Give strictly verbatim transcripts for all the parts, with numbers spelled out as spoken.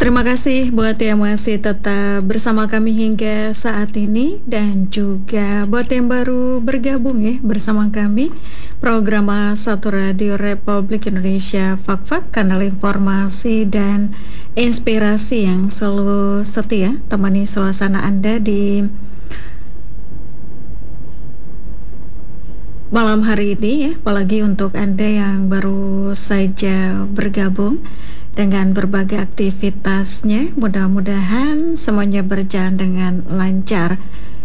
Terima kasih buat yang masih tetap bersama kami hingga saat ini, dan juga buat yang baru bergabung ya bersama kami. Program Satu Radio Republik Indonesia, Fak-Fak, kanal informasi dan inspirasi yang selalu setia temani suasana Anda di malam hari ini ya, apalagi untuk Anda yang baru saja bergabung. Dengan berbagai aktivitasnya, mudah-mudahan semuanya berjalan dengan lancar.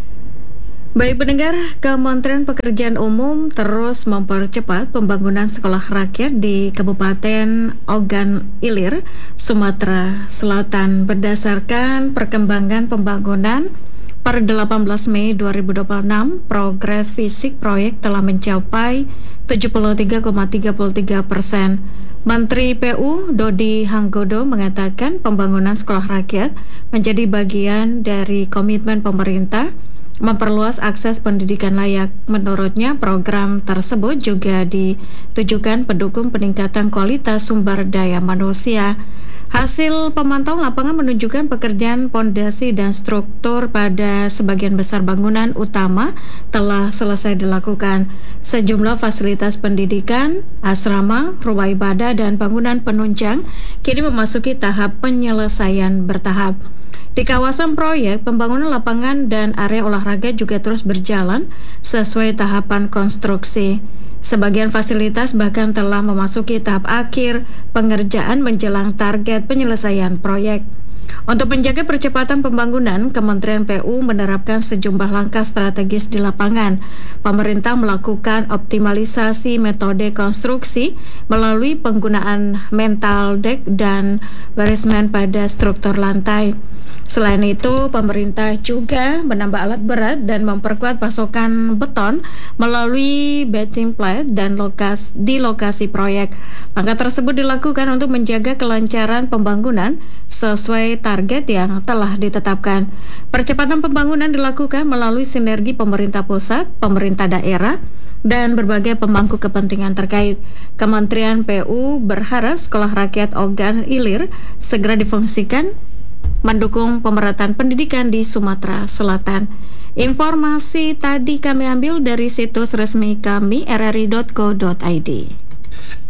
Baik pendengar, Kementerian Pekerjaan Umum terus mempercepat pembangunan sekolah rakyat di Kabupaten Ogan Ilir, Sumatera Selatan. Berdasarkan perkembangan pembangunan per delapan belas Mei dua ribu dua puluh enam, progres fisik proyek telah mencapai tujuh puluh tiga koma tiga tiga persen. Menteri P U Dodi Hanggodo mengatakan pembangunan sekolah rakyat menjadi bagian dari komitmen pemerintah memperluas akses pendidikan layak. Menurutnya, program tersebut juga ditujukan pendukung peningkatan kualitas sumber daya manusia. Hasil pemantauan lapangan menunjukkan pekerjaan pondasi dan struktur pada sebagian besar bangunan utama telah selesai dilakukan. Sejumlah fasilitas pendidikan, asrama, rumah ibadah, dan bangunan penunjang kini memasuki tahap penyelesaian bertahap. Di kawasan proyek, pembangunan lapangan dan area olahraga juga terus berjalan sesuai tahapan konstruksi. Sebagian fasilitas bahkan telah memasuki tahap akhir pengerjaan menjelang target penyelesaian proyek. Untuk menjaga percepatan pembangunan, Kementerian P U menerapkan sejumlah langkah strategis di lapangan. Pemerintah melakukan optimalisasi metode konstruksi melalui penggunaan mental deck dan basement pada struktur lantai. Selain itu, pemerintah juga menambah alat berat dan memperkuat pasokan beton melalui batching plant dan lokasi, di lokasi proyek. Langkah tersebut dilakukan untuk menjaga kelancaran pembangunan sesuai target yang telah ditetapkan. Percepatan pembangunan dilakukan melalui sinergi pemerintah pusat, pemerintah daerah, dan berbagai pemangku kepentingan terkait. Kementerian P U berharap sekolah rakyat Ogan Ilir segera difungsikan mendukung pemerataan pendidikan di Sumatera Selatan. Informasi tadi kami ambil dari situs resmi kami r r i dot co dot i d.